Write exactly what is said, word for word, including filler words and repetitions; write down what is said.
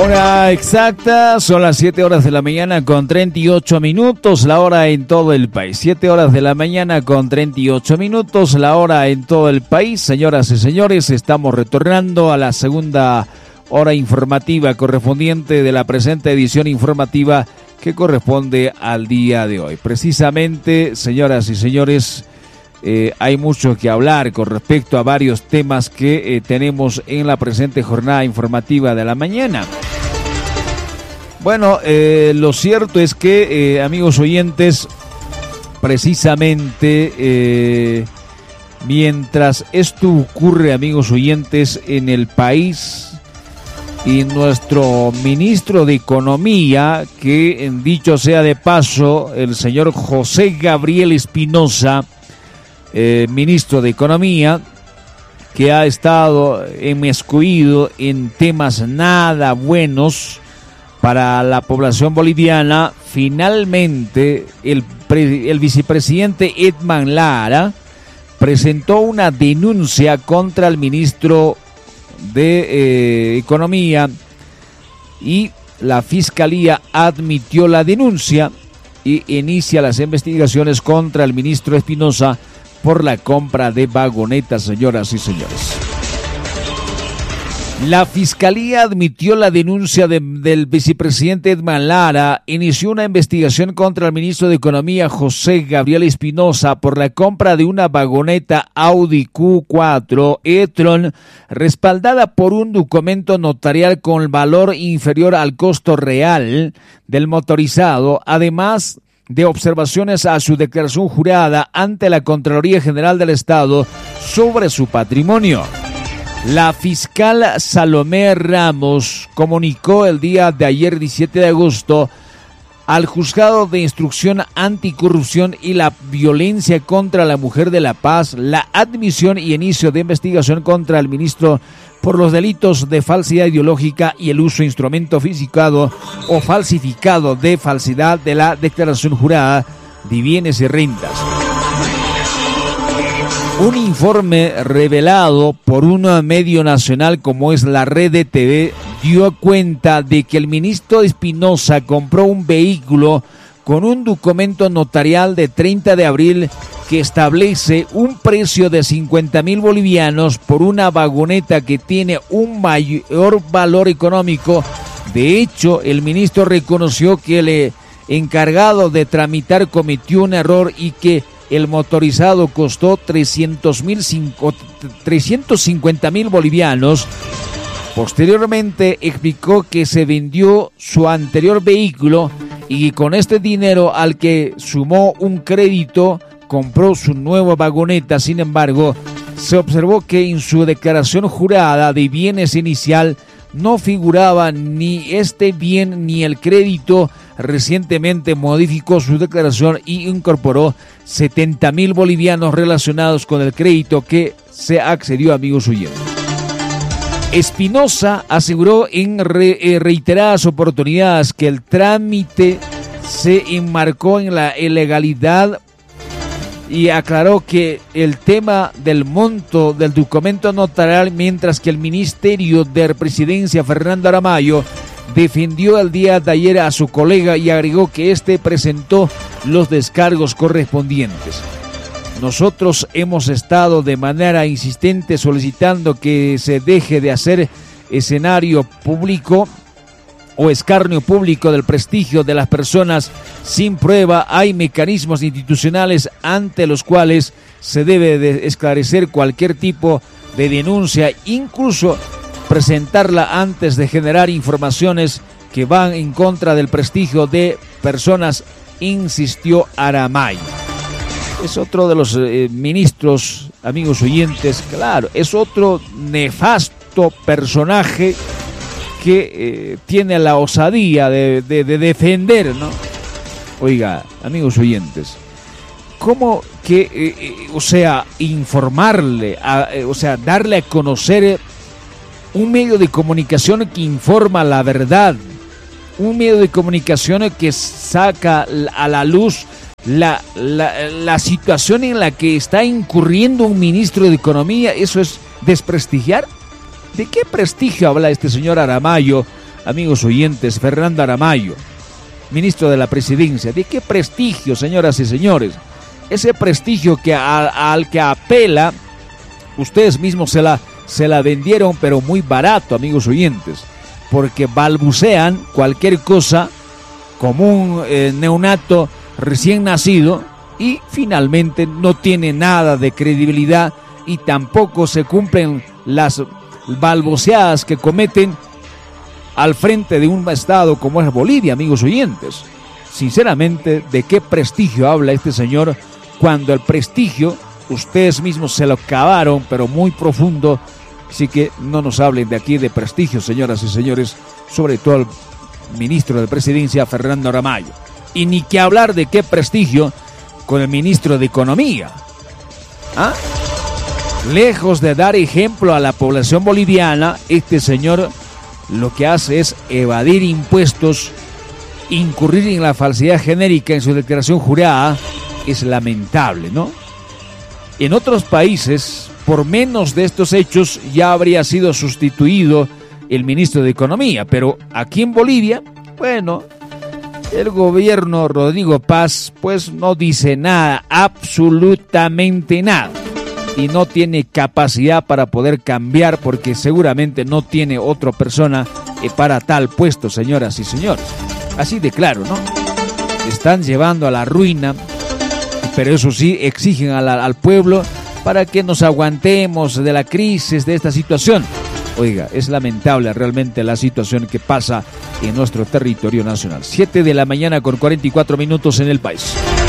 Hora exacta, son las siete horas de la mañana con treinta y ocho minutos, la hora en todo el país. siete horas de la mañana con treinta y ocho minutos, la hora en todo el país. Señoras y señores, estamos retornando a la segunda hora informativa correspondiente de la presente edición informativa que corresponde al día de hoy. Precisamente, señoras y señores, Eh, hay mucho que hablar con respecto a varios temas que eh, tenemos en la presente jornada informativa de la mañana. Bueno, eh, lo cierto es que, eh, amigos oyentes, precisamente eh, mientras esto ocurre, amigos oyentes, en el país, y nuestro ministro de Economía, que dicho sea de paso, el señor José Gabriel Espinosa, Eh, ministro de Economía, que ha estado inmiscuido en temas nada buenos para la población boliviana, finalmente el, pre, el vicepresidente Edman Lara presentó una denuncia contra el ministro de eh, Economía y la Fiscalía admitió la denuncia y inicia las investigaciones contra el ministro Espinosa por la compra de vagonetas, señoras y señores. La Fiscalía admitió la denuncia de, del vicepresidente Edman Lara, inició una investigación contra el ministro de Economía José Gabriel Espinosa por la compra de una vagoneta Audi Q cuatro e-tron respaldada por un documento notarial con valor inferior al costo real del motorizado, además de observaciones a su declaración jurada ante la Contraloría General del Estado sobre su patrimonio. La fiscal Salomé Ramos comunicó el día de ayer, diecisiete de agosto, al Juzgado de Instrucción Anticorrupción y la Violencia contra la Mujer de La Paz la admisión y inicio de investigación contra el ministro por los delitos de falsedad ideológica y el uso de instrumento fiscado o falsificado de falsedad de la declaración jurada de bienes y rentas. Un informe revelado por un medio nacional como es la Red de T V dio cuenta de que el ministro Espinosa compró un vehículo con un documento notarial de treinta de abril que establece un precio de cincuenta mil bolivianos por una vagoneta que tiene un mayor valor económico. De hecho, el ministro reconoció que el encargado de tramitar cometió un error y que el motorizado costó trescientos cincuenta mil bolivianos. Posteriormente explicó que se vendió su anterior vehículo y con este dinero, al que sumó un crédito, compró su nueva vagoneta. Sin embargo, se observó que en su declaración jurada de bienes inicial no figuraba ni este bien ni el crédito. Recientemente modificó su declaración y incorporó setenta mil bolivianos relacionados con el crédito que se accedió, amigos oyentes. Espinosa aseguró en re, eh, reiteradas oportunidades que el trámite se enmarcó en la ilegalidad y aclaró que el tema del monto del documento notarial, mientras que el Ministerio de Presidencia, Fernando Aramayo, defendió el día de ayer a su colega y agregó que éste presentó los descargos correspondientes. Nosotros hemos estado de manera insistente solicitando que se deje de hacer escenario público o escarnio público del prestigio de las personas sin prueba. Hay mecanismos institucionales ante los cuales se debe de esclarecer cualquier tipo de denuncia, incluso presentarla antes de generar informaciones que van en contra del prestigio de personas, insistió Aramayo. Es otro de los eh, ministros, amigos oyentes, claro, es otro nefasto personaje que eh, tiene la osadía de, de, de defender, ¿no? Oiga, amigos oyentes, ¿cómo que, eh, eh, o sea, informarle, a, eh, o sea, darle a conocer un medio de comunicación que informa la verdad, un medio de comunicación que saca a la luz La, la, la situación en la que está incurriendo un ministro de Economía? ¿Eso es desprestigiar? ¿De qué prestigio habla este señor Aramayo amigos oyentes, Fernando Aramayo, ministro de la Presidencia. ¿De qué prestigio, señoras y señores? Ese prestigio que a, al que apela, ustedes mismos se la, se la vendieron, pero muy barato, amigos oyentes, porque balbucean cualquier cosa como un eh, neonato recién nacido y finalmente no tiene nada de credibilidad y tampoco se cumplen las balbuceadas que cometen al frente de un estado como es Bolivia, amigos oyentes. Sinceramente, ¿de qué prestigio habla este señor cuando el prestigio ustedes mismos se lo cavaron, pero muy profundo? Así que no nos hablen de aquí de prestigio, señoras y señores, sobre todo el ministro de Presidencia, Fernando Aramayo. Y ni que hablar de qué prestigio con el ministro de Economía. ¿Ah? Lejos de dar ejemplo a la población boliviana, este señor lo que hace es evadir impuestos, incurrir en la falsedad genérica en su declaración jurada. Es lamentable, ¿no? En otros países, por menos de estos hechos, ya habría sido sustituido el ministro de Economía, pero aquí en Bolivia, bueno, el gobierno Rodrigo Paz, pues no dice nada, absolutamente nada. Y no tiene capacidad para poder cambiar porque seguramente no tiene otra persona para tal puesto, señoras y señores. Así de claro, ¿no? Están llevando a la ruina, pero eso sí, exigen a la, al pueblo para que nos aguantemos de la crisis, de esta situación. Oiga, es lamentable realmente la situación que pasa en nuestro territorio nacional. siete de la mañana con cuarenta y cuatro minutos en el país.